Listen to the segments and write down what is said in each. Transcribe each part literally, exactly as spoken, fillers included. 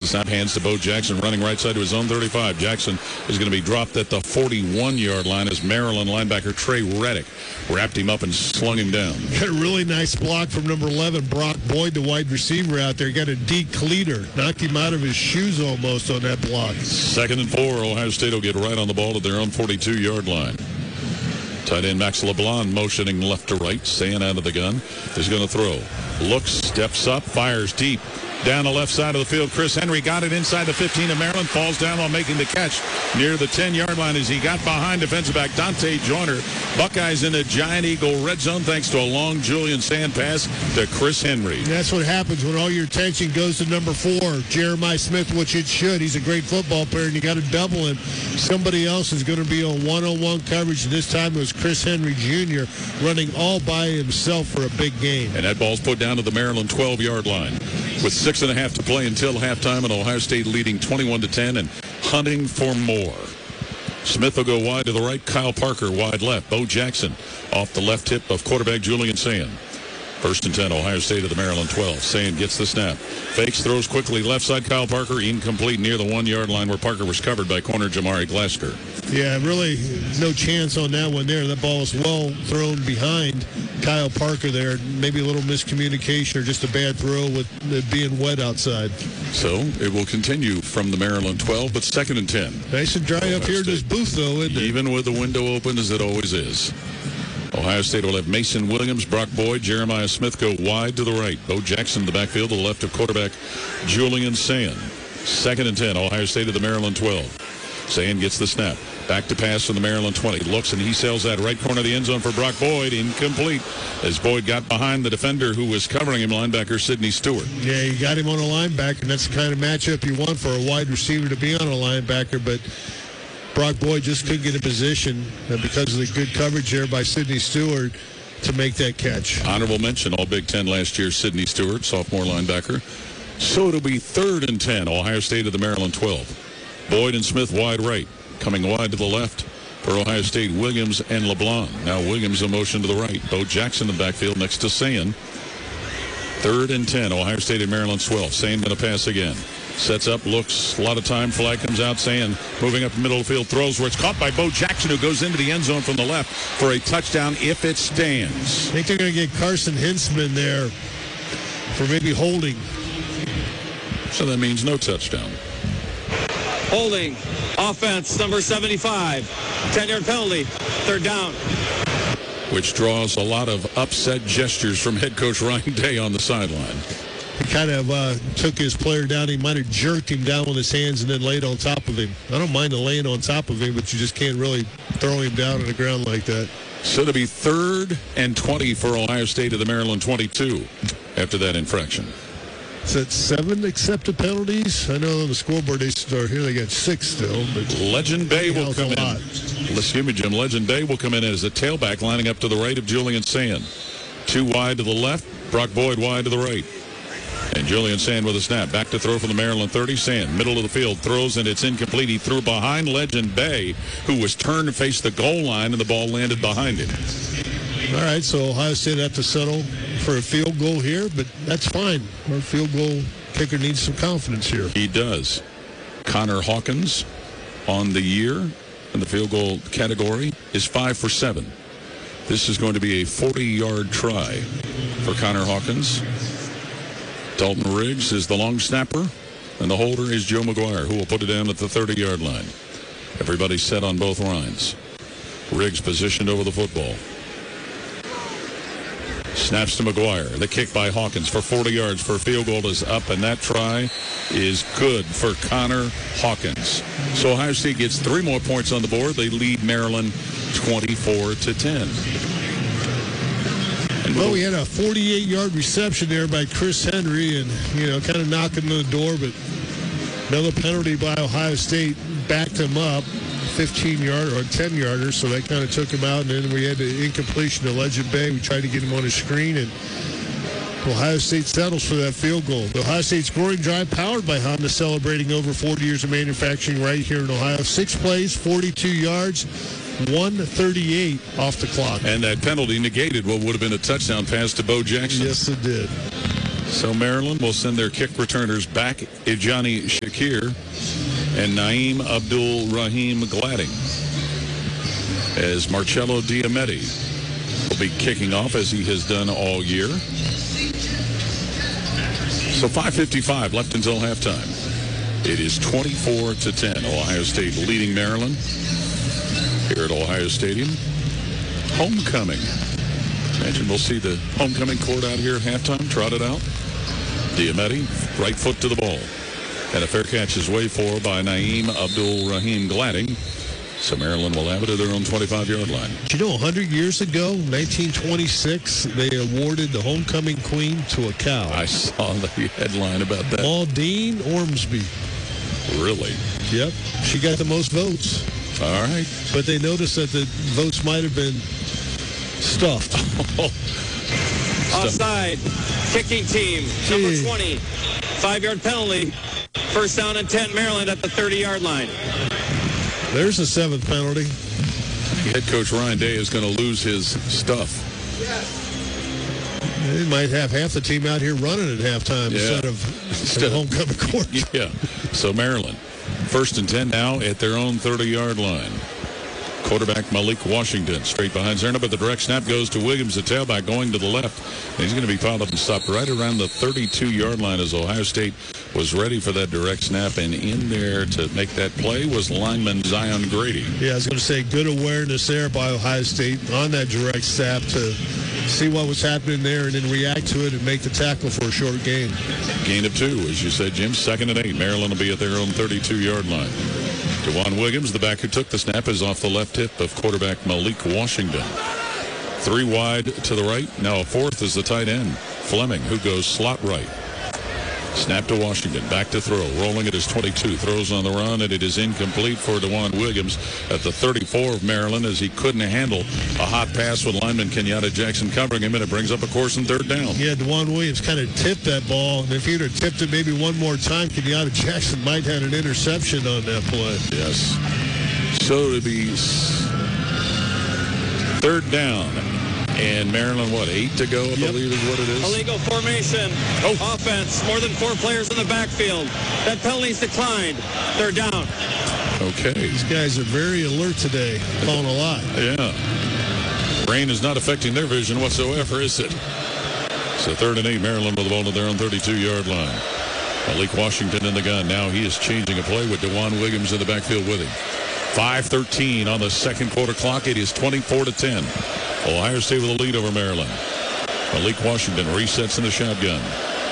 Snap hands to Bo Jackson, running right side to his own thirty-five. Jackson is going to be dropped at the forty-one-yard line as Maryland linebacker Trey Reddick wrapped him up and slung him down. Got a really nice block from number eleven, Brock Boyd, the wide receiver out there. Got a decleater. Knocked him out of his shoes almost on that block. Second and four. Ohio State will get right on the ball at their own forty-two-yard line. Tight end Max LeBlanc motioning left to right. Staying out of the gun. Is going to throw. Looks, steps up, fires deep. Down the left side of the field, Chris Henry got it inside the fifteen of Maryland. Falls down while making the catch near the ten-yard line as he got behind defensive back Dante Joyner. Buckeyes in a Giant Eagle red zone thanks to a long Julian Sand pass to Chris Henry. That's what happens when all your attention goes to number four, Jeremiah Smith, which it should. He's a great football player, and you got to double him. Somebody else is going to be on one-on-one coverage, and this time it was Chris Henry Junior running all by himself for a big game. And that ball's put down to the Maryland twelve-yard line. With six and a half to play until halftime, and Ohio State leading twenty-one to ten and hunting for more. Smith will go wide to the right. Kyle Parker wide left. Bo Jackson off the left hip of quarterback Julian Sand. First and ten, Ohio State at the Maryland twelve. Sand gets the snap. Fakes, throws quickly left side. Kyle Parker incomplete near the one-yard line where Parker was covered by corner Jamari Glasgow. Yeah, really no chance on that one there. That ball was well thrown behind Kyle Parker there. Maybe a little miscommunication or just a bad throw with it being wet outside. So it will continue from the Maryland twelve, but second and ten. Nice and dry Ohio up here State. In this booth, though, isn't it? Even with the window open as it always is. Ohio State will have Mason Williams, Brock Boyd, Jeremiah Smith go wide to the right. Bo Jackson in the backfield to the left of quarterback Julian Sand. Second and ten, Ohio State at the Maryland twelve. Sand gets the snap. Back to pass from the Maryland twenty. Looks and he sails that right corner of the end zone for Brock Boyd. Incomplete as Boyd got behind the defender who was covering him, linebacker Sidney Stewart. Yeah, you got him on a linebacker, and that's the kind of matchup you want for a wide receiver to be on a linebacker, but Brock Boyd just couldn't get in position because of the good coverage there by Sidney Stewart to make that catch. Honorable mention, all Big Ten last year, Sidney Stewart, sophomore linebacker. So it'll be third and ten, Ohio State at the Maryland twelve. Boyd and Smith wide right. Coming wide to the left for Ohio State, Williams and LeBlanc. Now Williams in motion to the right. Bo Jackson in the backfield next to Sand. Third and ten, Ohio State at Maryland twelve. Sand going to pass again. Sets up, looks, a lot of time, flag comes out, Sand moving up the middle of the field, throws where it's caught by Bo Jackson, who goes into the end zone from the left for a touchdown if it stands. I think they're going to get Carson Hinsman there for maybe holding. So that means no touchdown. Holding, offense, number seventy-five, ten-yard penalty, third down. Which draws a lot of upset gestures from head coach Ryan Day on the sideline. He kind of uh, took his player down. He might have jerked him down with his hands and then laid on top of him. I don't mind the laying on top of him, but you just can't really throw him down on the ground like that. So to be third and twenty for Ohio State at the Maryland twenty-two after that infraction. Is that seven accepted penalties? I know on the scoreboard they start here. They got six still. But Legend Bay will come in. Excuse me, Jim. Legend Bay will come in as a tailback lining up to the right of Julian Sand. Two wide to the left. Brock Boyd wide to the right. And Julian Sand with a snap. Back to throw from the Maryland thirty. Sand, middle of the field, throws, and it's incomplete. He threw behind Legend Bay, who was turned to face the goal line, and the ball landed behind him. All right, so Ohio State have to settle for a field goal here, but that's fine. Our field goal kicker needs some confidence here. He does. Connor Hawkins on the year in the field goal category is five for seven. This is going to be a forty-yard try for Connor Hawkins. Dalton Riggs is the long snapper, and the holder is Joe McGuire, who will put it down at the thirty-yard line. Everybody set on both lines. Riggs positioned over the football. Snaps to McGuire. The kick by Hawkins for forty yards for a field goal is up, and that try is good for Connor Hawkins. So Ohio State gets three more points on the board. They lead Maryland twenty-four to ten. Well, we had a forty-eight-yard reception there by Chris Henry, and, you know, kind of knocking on the door, but another penalty by Ohio State backed him up, fifteen-yard or ten-yarder, so that kind of took him out, and then we had the incompletion to Legend Bay. We tried to get him on the screen, and Ohio State settles for that field goal. The Ohio State scoring drive powered by Honda, celebrating over forty years of manufacturing right here in Ohio. Six plays, forty-two yards. one thirty-eight off the clock. And that penalty negated what would have been a touchdown pass to Bo Jackson. Yes, it did. So Maryland will send their kick returners back, Ijani Shakir and Naeem Abdul-Rahim Gladding, as Marcello Diametti will be kicking off as he has done all year. So five fifty-five left until halftime. It is twenty-four to ten. Ohio State leading Maryland here at Ohio Stadium. Homecoming. Imagine we'll see the homecoming court out here at halftime, trotted out. Diametti, right foot to the ball. And a fair catch is way for by Naeem Abdul-Rahim Gladding. So Maryland will have it at their own twenty-five-yard line. Do you know, one hundred years ago, nineteen twenty-six, they awarded the homecoming queen to a cow. I saw the headline about that. Maudine Ormsby. Really? Yep. She got the most votes. All right. But they noticed that the votes might have been stuffed. Offside. Kicking team. Number Gee. twenty. Five-yard penalty. First down and ten, Maryland at the thirty-yard line. There's the seventh penalty. Head coach Ryan Day is going to lose his stuff. They might have half the team out here running at halftime Yeah. instead of instead of homecoming court. Yeah. So Maryland, first and ten now at their own thirty-yard line. Quarterback Malik Washington straight behind Zerna, but the direct snap goes to Williams, the tailback going to the left. And he's going to be fouled up and stopped right around the thirty-two-yard line as Ohio State was ready for that direct snap. And in there to make that play was lineman Zion Grady. Yeah, I was going to say good awareness there by Ohio State on that direct snap to see what was happening there and then react to it and make the tackle for a short gain. Gain of two, as you said, Jim. Second and eight. Maryland will be at their own thirty-two-yard line. Dewan Williams, the back who took the snap, is off the left hip of quarterback Malik Washington. Three wide to the right. Now a fourth is the tight end, Fleming, who goes slot right. Snap to Washington. Back to throw. Rolling at his twenty-two. Throws on the run, and it is incomplete for Dewan Williams at the thirty-four of Maryland as he couldn't handle a hot pass with lineman Kenyatta Jackson covering him, and it brings up a course and third down. Yeah, Dewan Williams kind of tipped that ball. And if he'd have tipped it maybe one more time, Kenyatta Jackson might have had an interception on that play. Yes. So to be third down. And Maryland, what, eight to go, I Yep. believe is what it is? Illegal formation. Oh. Offense. More than four players in the backfield. That penalty's declined. They're down. Okay. These guys are very alert today, calling a lot. Yeah. Rain is not affecting their vision whatsoever, is it? So third and eight, Maryland with the ball to their own thirty-two-yard line. Malik Washington in the gun. Now he is changing a play with Dewan Williams in the backfield with him. five thirteen on the second quarter clock. It is twenty-four to ten. Ohio State with a lead over Maryland. Malik Washington resets in the shotgun.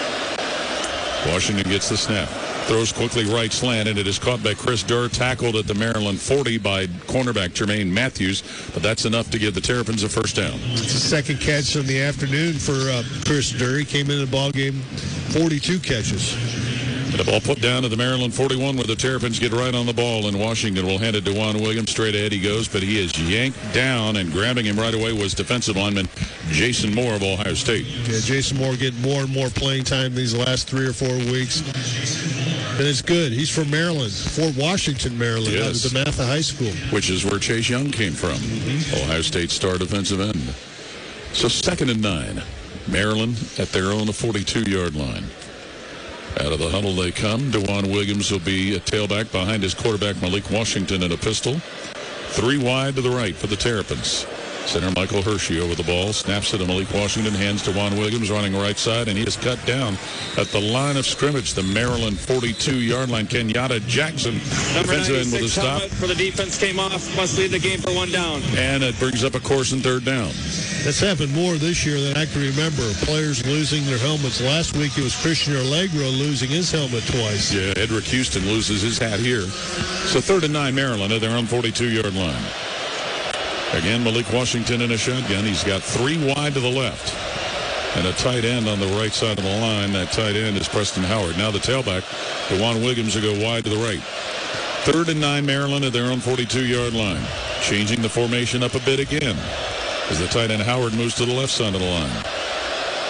Washington gets the snap. Throws quickly right slant, and it is caught by Chris Durr, tackled at the Maryland forty by cornerback Jermaine Matthews, but that's enough to give the Terrapins a first down. It's the second catch in the afternoon for uh, Chris Durr. He came into the ball game, forty-two catches. The ball put down to the Maryland forty-one where the Terrapins get right on the ball, and Washington will hand it to Dewan Williams. Straight ahead he goes, but he is yanked down, and grabbing him right away was defensive lineman Jason Moore of Ohio State. Yeah, Jason Moore getting more and more playing time these last three or four weeks. And it's good. He's from Maryland, Fort Washington, Maryland, out Yes. of DeMatha High School. Which is where Chase Young came from, mm-hmm. Ohio State star defensive end. So second and nine, Maryland at their own forty-two-yard line. Out of the huddle they come. Dewan Williams will be a tailback behind his quarterback Malik Washington in a pistol. Three wide to the right for the Terrapins. Center Michael Hershey over the ball. Snaps it to Malik Washington. Hands to Dewan Williams running right side. And he is cut down at the line of scrimmage. The Maryland forty-two-yard line. Kenyatta Jackson. Number Defensive end with a ninety-six stop. helmet for the defense came off. Must lead the game for one down. And it brings up a course and third down. That's happened more this year than I can remember. Players losing their helmets. Last week it was Christian Allegro losing his helmet twice. Yeah, Edric Houston loses his hat here. So third and nine, Maryland at their own forty-two-yard line. Again, Malik Washington in a shotgun. He's got three wide to the left. And a tight end on the right side of the line. That tight end is Preston Howard. Now the tailback, Dewan Williams, will go wide to the right. Third and nine, Maryland at their own forty-two-yard line. Changing the formation up a bit again as the tight end Howard moves to the left side of the line.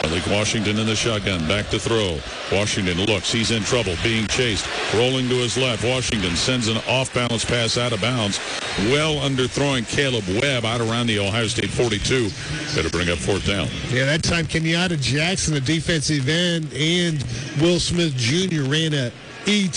Malik Washington in the shotgun. Back to throw. Washington looks. He's in trouble. Being chased. Rolling to his left. Washington sends an off-balance pass out of bounds. Well underthrowing Caleb Webb out around the Ohio State forty-two. Got to bring up fourth down. Yeah, that time Kenyatta Jackson, the defensive end, and Will Smith Junior ran a E